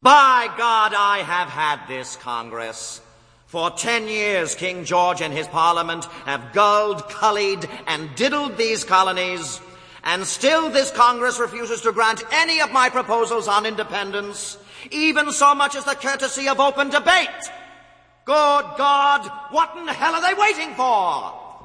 By God, I have had this Congress. For 10 years, King George and his Parliament have gulled, cullied, and diddled these colonies, and still this Congress refuses to grant any of my proposals on independence, even so much as the courtesy of open debate. Good God, what in the hell are they waiting for?